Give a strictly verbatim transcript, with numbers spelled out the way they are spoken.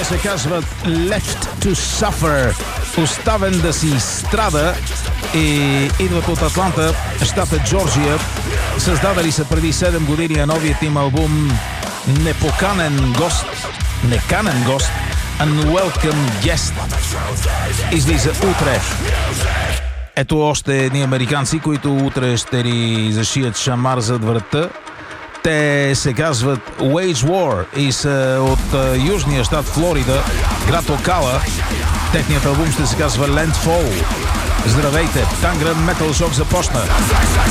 се казват Left to Suffer. Оставен да си страда и идват от Атланта, щата Джорджия. Създадали са преди седем години новият им албум Непоканен гост, неканен гост, Unwelcome Guest. Излиза утре. Ето още едни американци, които утре ще ни зашият шамар зад врата. Те се казват Wage War и са от uh, южния щат Флорида, град Окала. Техният албум ще се казва Landfall. Здравейте, Танграм Метал Шок започна.